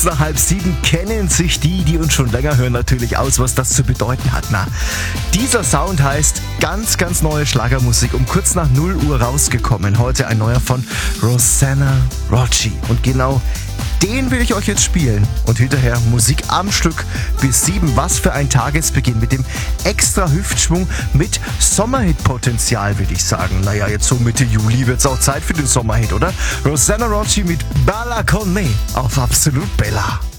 Kurz nach 6:30 kennen sich die uns schon länger hören, natürlich aus, was das zu bedeuten hat. Na, dieser Sound heißt ganz, ganz neue Schlagermusik, um kurz nach 0 Uhr rausgekommen. Heute ein neuer von Rosanna Rocci. Und genau den will ich euch jetzt spielen. Und hinterher Musik am Stück bis 7. Was für ein Tagesbeginn mit dem extra Hüftschwung mit Sommerhit-Potenzial, will ich sagen. Naja, jetzt so Mitte Juli wird's auch Zeit für den Sommerhit, oder? Rosanna Rocci mit Balla con me auf Absolut Bella.